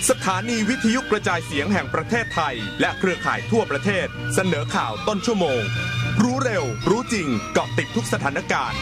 สถานีวิทยุกระจายเสียงแห่งประเทศไทยและเครือข่ายทั่วประเทศเสนอข่าวต้นชั่วโมงรู้เร็วรู้จริงเกาะติดทุกสถานการณ์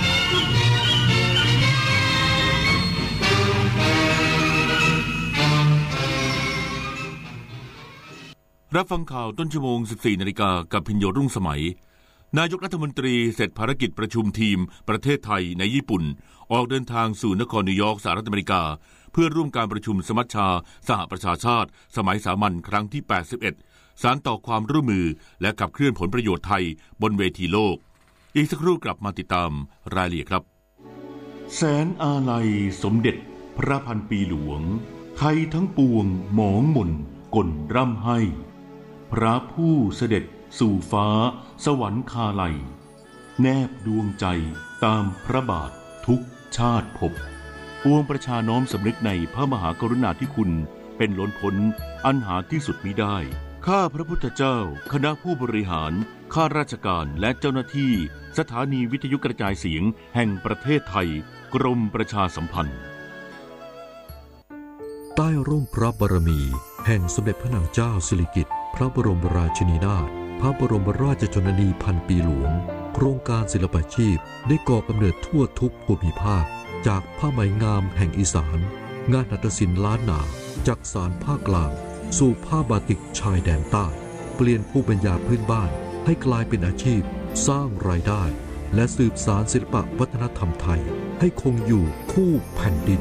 รับฟังข่าวต้นชั่วโมง 14 นาฬิกากับพิญโยรุ่งสมัยนายกรัฐมนตรีเสร็จภารกิจประชุมทีมประเทศไทยในญี่ปุ่นออกเดินทางสู่นครนิวยอร์กสหรัฐอเมริกาเพื่อร่วมการประชุมสมัชชาสหประชาชาติสมัยสามัญครั้งที่ 81 สานต่อความร่วมมือและขับเคลื่อนผลประโยชน์ไทยบนเวทีโลกอีกสักครู่กลับมาติดตามรายละเอียดครับแสนอาลัยสมเด็จพระพันปีหลวงไทยทั้งปวงหมองหม่นก่นร่ำให้พระผู้เสด็จสู่ฟ้าสวรรคาลัยแนบดวงใจตามพระบาททุกชาติภพปวงประชาน้อมสำนึกในพระมหากรุณาธิคุณเป็นล้นพ้นอันหาที่สุดมิได้ข้าพระพุทธเจ้าคณะผู้บริหารข้าราชการและเจ้าหน้าที่สถานีวิทยุกระจายเสียงแห่งประเทศไทยกรมประชาสัมพันธ์ใต้ร่มพระบารมีแห่งสมเด็จพระนางเจ้าสิริกิติ์พระบรมราชินีนาถพระบรมราชชนนีพันปีหลวงโครงการศิลปาชีพได้ก่อกำเนิดทั่วทุกภูมิภาคจากผ้าไหมงามแห่งอีสานงานหัตถศิลป์ล้านนาจากสานภาคกลางสู่ผ้าบาติกชายแดนใต้เปลี่ยนภูมิปัญญาพื้นบ้านให้กลายเป็นอาชีพสร้างรายได้และสืบสานศิลปวัฒนธรรมไทยให้คงอยู่คู่แผ่นดิน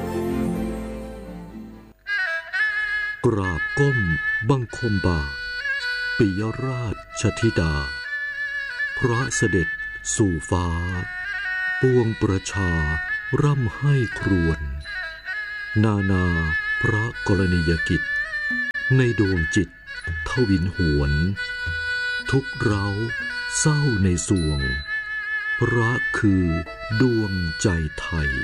กราบก้มบังคมบาทปิยราชธิดาพระเสด็จสู่ฟ้าปวงประชาร่ำให้ครวญนานาพระกรณียกิจในดวงจิตทวินหวนทุกเร้าเศร้าในสวงพระคือดวงใจไทย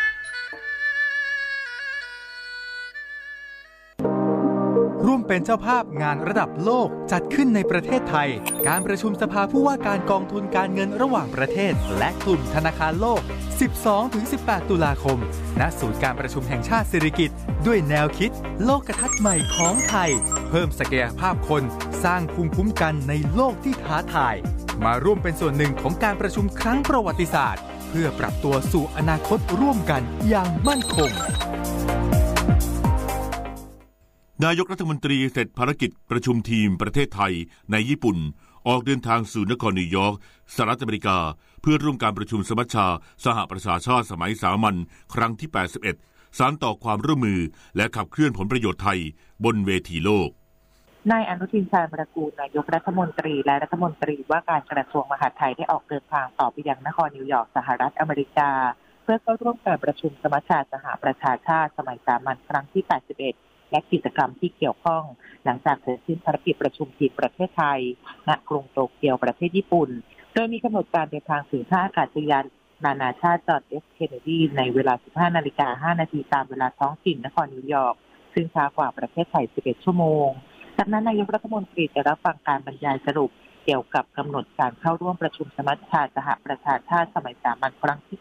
ร่วมเป็นเจ้าภาพงานระดับโลกจัดขึ้นในประเทศไทยการประชุมสภาผู้ว่าการกองทุนการเงินระหว่างประเทศและกลุ่มธนาคารโลก 12-18 ตุลาคมณศูนย์การประชุมแห่งชาติสิริกิติ์ด้วยแนวคิดโลกทัศน์ใหม่ของไทยเพิ่มศักยภาพคนสร้างภูมิคุ้มกันในโลกที่ท้าทายมาร่วมเป็นส่วนหนึ่งของการประชุมครั้งประวัติศาสตร์เพื่อปรับตัวสู่อนาคตร่วมกันอย่างมั่นคงนายกรัฐมนตรีเสร็จภารกิจประชุมทีมประเทศไทยในญี่ปุ่นออกเดินทางสู่นครนิวยอร์กสหรัฐอเมริกาเพื่อร่วมการประชุมสมัชชาสหประชาชาติสมัยสามัญครั้งที่ 81 สานต่อความร่วมมือและขับเคลื่อนผลประโยชน์ไทยบนเวทีโลกนายอนุทินชาญวิรากูลนายกรัฐมนตรีและรัฐมนตรีว่าการกระทรวงมหาดไทยได้ออกเดินทางต่อไปยังนครนิวยอร์กสหรัฐอเมริกาเพื่อเข้าร่วมการประชุมสมัชชาสหประชาชาติสมัยสามัญครั้งที่ 81และกิจกรรมที่เกี่ยวข้องหลังจากเสร็จสิ้นภารกิจประชุมทีมประเทศไทยณกรุงโตเกียวประเทศญี่ปุ่นโดยมีกำหนดการเดินทางถึงท่าอากาศยานนานาชาติจอห์น F. Kennedy ในเวลา 15:05 น.ตามเวลาท้องถิ่นนครนิวยอร์กซึ่งช้ากว่าประเทศไทย 11 ชั่วโมงจากนั้นนายกรัฐมนตรีจะรับฟังการบรรยายสรุปเกี่ยวกับกำหนดการเข้าร่วมประชุมสมัชชาสหประชาชาติสมัยสามัญครั้งที่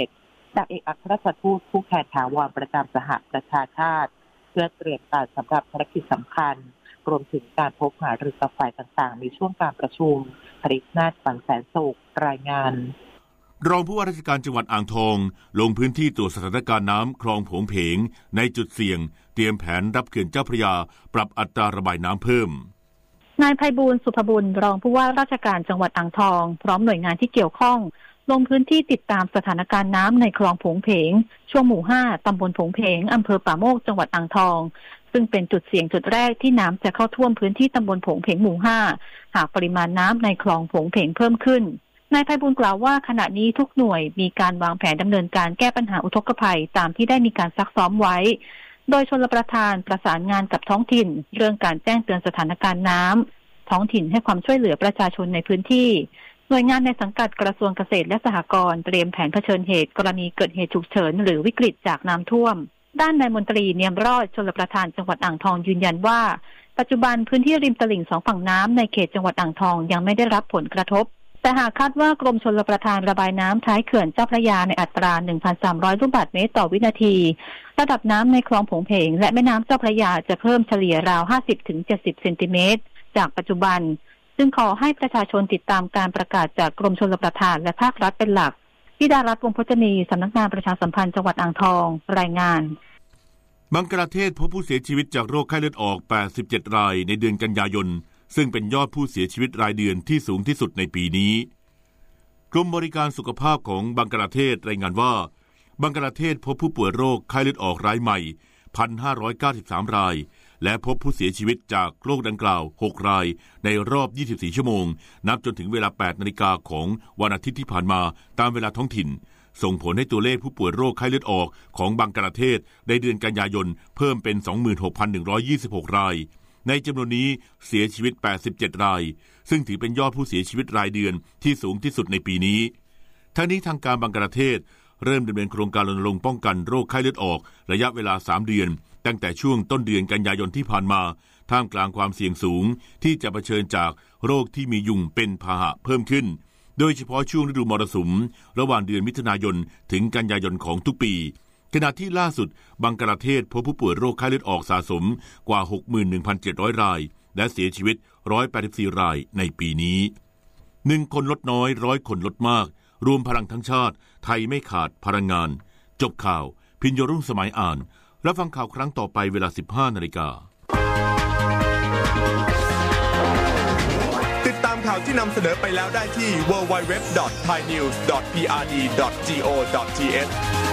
81จากเอกอัครราชทูตผู้แทนถาวรประจำสหประชาชาติเพื่อเตรียมการสำหรับภารกิจสำคัญรวมถึงการพบหารือกับฝ่ายต่างๆในช่วงการประชุมผลิตนาฏฝันแสนสุขรายงานรองผู้ว่าราชการจังหวัดอ่างทองลงพื้นที่ตรวจสถานการณ์น้ำคลองโผงเพงในจุดเสี่ยงเตรียมแผนรับเขื่อนเจ้าพระยาปรับอัตราระบายน้ำเพิ่มนายไพบูลย์สุภบุญรองผู้ว่าราชการจังหวัดอ่างทองพร้อมหน่วยงานที่เกี่ยวข้องลงพื้นที่ติดตามสถานการณ์น้ำในคลองโผงเพงช่วงหมู่ 5 ตำบลโผงเพงอำเภอป่าโมกจังหวัดอ่างทองซึ่งเป็นจุดเสี่ยงจุดแรกที่น้ำจะเข้าท่วมพื้นที่ตำบลโผงเพงหมู่ 5หากปริมาณน้ำในคลองโผงเพงเพิ่มขึ้นนายไพบูลย์กล่าวว่าขณะนี้ทุกหน่วยมีการวางแผนดำเนินการแก้ปัญหาอุทกภัยตามที่ได้มีการซักซ้อมไว้โดยชลประทานประสานงานกับท้องถิ่นเรื่องการแจ้งเตือนสถานการณ์น้ำท้องถิ่นให้ความช่วยเหลือประชาชนในพื้นที่หน่วยงานในสังกัดกระทรวงเกษตรและสหกรณ์เตรียมแผนเผชิญเหตุกรณีเกิดเหตุฉุกเฉินหรือวิกฤตจากน้ำท่วมด้านนายมนตรีเนียมรอดชลประทานจังหวัดอ่างทองยืนยันว่าปัจจุบันพื้นที่ริมตลิ่ง2ฝั่งน้ำในเขตจังหวัดอ่างทองยังไม่ได้รับผลกระทบแต่หากคาดว่ากรมชลประทานระบายน้ำท้ายเขื่อนเจ้าพระยาในอัตรา 1,300 ลูกบาศก์เมตรต่อวินาทีระดับน้ำในคลองผงเพงและแม่น้ำเจ้าพระยาจะเพิ่มเฉลี่ยราว 50-70 เซนติเมตรจากปัจจุบันซึ่งขอให้ประชาชนติดตามการประกาศจากกรมชลประทานและภาครัฐเป็นหลักธิดารัตน์ วงศ์พจนีสำนักงานประชาสัมพันธ์จังหวัดอ่างทองรายงานบังกลาเทศพบผู้เสียชีวิตจากโรคไข้เลือดออก87รายในเดือนกันยายนซึ่งเป็นยอดผู้เสียชีวิตรายเดือนที่สูงที่สุดในปีนี้กรมบริการสุขภาพของบังกลาเทศรายงานว่าบังกลาเทศพบผู้ป่วยโรคไข้เลือดออกรายใหม่ 1,593 รายและพบผู้เสียชีวิตจากโรคดังกล่าว6รายในรอบ24ชั่วโมงนับจนถึงเวลา 8 นาฬิกาของวันอาทิตย์ที่ผ่านมาตามเวลาท้องถิ่นส่งผลให้ตัวเลขผู้ป่วยโรคไข้เลือดออกของบังกลาเทศในเดือนกันยายนเพิ่มเป็น 26,126 รายในจำนวนนี้เสียชีวิต87รายซึ่งถือเป็นยอดผู้เสียชีวิตรายเดือนที่สูงที่สุดในปีนี้ทั้งนี้ทางการบังกลาเทศเริ่มดำเนินโครงการรณรงค์ป้องกันโรคไข้เลือดออกระยะเวลา3เดือนตั้งแต่ช่วงต้นเดือนกันยายนที่ผ่านมาท่ามกลางความเสี่ยงสูงที่จะเผชิญจากโรคที่มียุงเป็นพาหะเพิ่มขึ้นโดยเฉพาะช่วงฤดูมรสุมระหว่างเดือนมิถุนายนถึงกันยายนของทุกปีขณะที่ล่าสุดบังกลาเทศพบผู้ป่วยโรคไข้เลือดออกสะสมกว่า 61,700 รายและเสียชีวิต184รายในปีนี้1คนลดน้อย100คนลดมากรวมพลังทั้งชาติไทยไม่ขาดพลังงานจบข่าวพิญโยรุ่งสมัยอ่านรับฟังข่าวครั้งต่อไปเวลา 15:00 น. ติดตามข่าวที่นำเสนอไปแล้วได้ที่ www.thainews.prd.go.th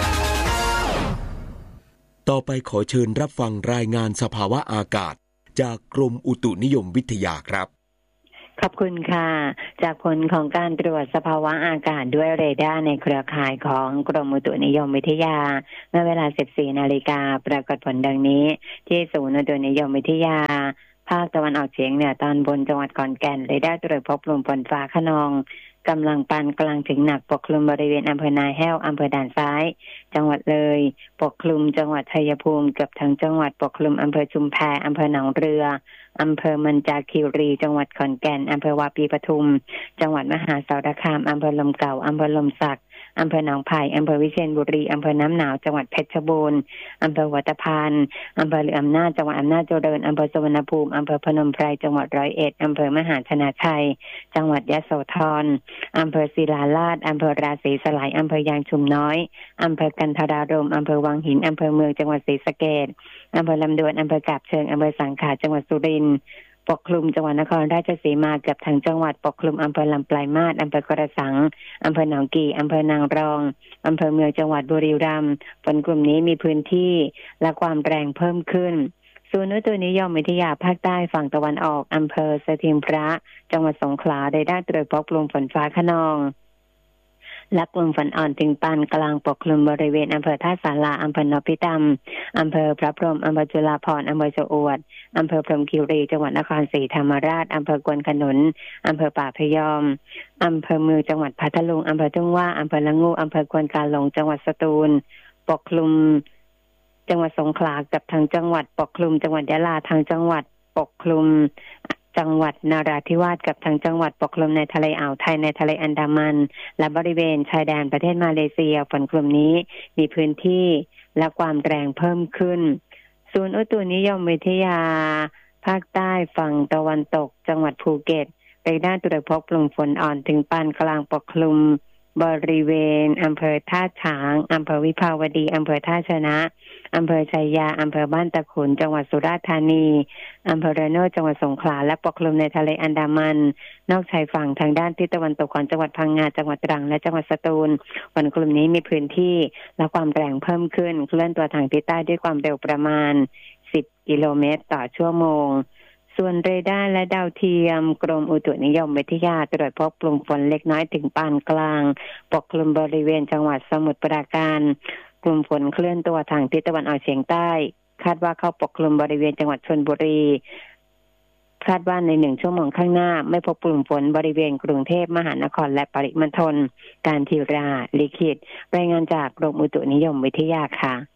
ต่อไปขอเชิญรับฟังรายงานสภาวะอากาศจากกรมอุตุนิยมวิทยาครับขอบคุณค่ะจากผลของการตรวจสภาวะอากาศด้วยเรดาร์ในเครือข่ายของกรมอุตุนิยมวิทยาเมื่อเวลา 14:00 น.ปรากฏผลดังนี้ที่ศูนย์อุตุนิยมวิทยาภาคตะวันออกเฉียงเหนือตอนบนจังหวัดขอนแก่นเรดาร์ตรวจพบกลุ่มฝนฟ้าคะนองกำลังปานกลางถึงหนักปกคลุมบริเวณอำเภอนาแห้วอำเภอด่านซ้ายจังหวัดเลยปกคลุมจังหวัดชัยภูมิเกือบทั้งจังหวัดปกคลุมอำเภอชุมแพอำเภอหนองเรืออำเภอมันจาคีรีจังหวัดขอนแก่นอำเภอวาปีปทุมจังหวัดมหาสารคามอำเภอลมเก่าอำเภอลมสักอำเภอหนองไผ่อำเภอวิเชียรบุรีอำเภอน้ำหนาวจังหวัดเพชรบูรณ์อำเภอหัวตะพานอำเภอลืออำนาจจังหวัดอำนาจเจริญอำเภอสุวรรณภูมิอำเภอพนมไพรจังหวัด101อำเภอมหาชนะชัยจังหวัดยโสธรอำเภอศิลาลาดอำเภอราศีสลายอำเภอยางชุมน้อยอำเภอกันทรารมอำเภอวังหินอำเภอเมืองจังหวัดศรีสะเกษอำเภอลำดวนอำเภอกาบเชิงอำเภอสังขารจังหวัดสุรินทร์ปกคลุมจังหวัดนครราชสีมาเกือบทั้งจังหวัดปกคลุมอำเภอลำปลายมาศอำเภอกระสังอำเภอหนองกี่อำเภอนางรองอำเภอเมืองจังหวัดบุรีรัมย์ฝนกลุ่มนี้มีพื้นที่และความแรงเพิ่มขึ้นศูนย์อุตุนิยมวิทยาภาคใต้ฝั่งตะวันออกอำเภอสถิงพระจังหวัดสงขลาได้ตรวจพบกลุ่มฝนฟ้าคะนองและกลุ่มฝนอ่อนถึงปานกลางปกคลุมบริเวณอำเภอท่าสาราอำเภอนพิตำอำเภอพระพรหมอำเภอจุฬาภรณ์อำเภอชะอวดอำเภอพรหมคีรีจังหวัดนครศรีธรรมราชอำเภอกวนขนุนอำเภอป่าพยอมอำเภอเมืองจังหวัดพัทลุงอำเภอทุ่งว่าอำเภอละงูอำเภอกวนกาหลงจังหวัดสตูลปกคลุมจังหวัดสงขลากับทางจังหวัดปกคลุมจังหวัดยะลาทางจังหวัดปกคลุมจังหวัดนราธิวาสกับทางจังหวัดปกคลุมในทะเลอ่าวไทยในทะเลอันดามันและบริเวณชายแดนประเทศมาเลเซียฝนกลุ่มนี้มีพื้นที่และความแรงเพิ่มขึ้นศูนย์อุตุนิยมวิทยาภาคใต้ฝั่งตะวันตกจังหวัดภูเก็ตเรดาร์ตรวจพบกลุ่มฝนอ่อนถึงปานกลางปกคลุมบริเวณอำเภอท่าฉางอำเภอวิภาวดีอำเภอท่าชนะอำเภอชัยยาอำเภอบ้านตะขุนจังหวัดสุราษฎร์ธานีอำเภอระโนดจังหวัดสงขลาและปกคลุมในทะเลอันดามันนอกชายฝั่งทางด้านทิศตะวันตกของจังหวัดพังงาจังหวัดตรังและจังหวัดสตูลฝนกลุ่มนี้มีพื้นที่และความแรงเพิ่มขึ้นเคลื่อนตัวทางทิศใต้ด้วยความเร็วประมาณ10 กิโลเมตรต่อชั่วโมงส่วนเรดาร์และดาวเทียมกรมอุตุนิยมวิทยาตรวจพบกลุ่มฝนเล็กน้อยถึงปานกลางปกคลุมบริเวณจังหวัดสมุทรปราการกลุ่มฝนเคลื่อนตัวทางทิศตะวันออกเฉียงใต้คาดว่าเข้าปกคลุมบริเวณจังหวัดชลบุรีคาดว่าใน1ชั่วโมงข้างหน้าไม่พบกลุ่มฝนบริเวณกรุงเทพมหานครและปริมณฑลการทีราลิขิตรายงานจากกรมอุตุนิยมวิทยาค่ะ